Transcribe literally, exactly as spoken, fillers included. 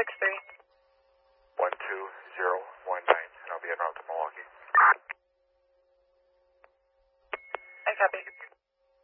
six three. one two zero one nine, and I'll be en route to Milwaukee. I copy.